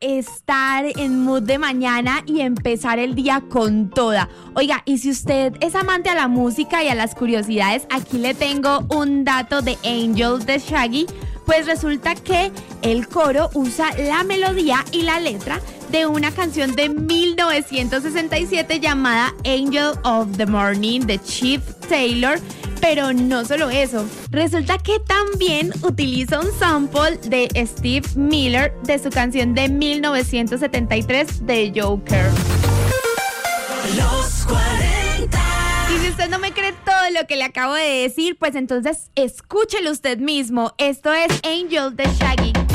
estar en mood de mañana y empezar el día con toda. Oiga, y si usted es amante a la música y a las curiosidades, aquí le tengo un dato de Angel de Shaggy. Pues resulta que el coro usa la melodía y la letra de una canción de 1967 llamada Angel of the Morning de Chief Taylor. Pero no solo eso, resulta que también utiliza un sample de Steve Miller de su canción de 1973 de Joker. Los 40. Y si usted no me cree todo lo que le acabo de decir, pues entonces escúchelo usted mismo. Esto es Angel de Shaggy.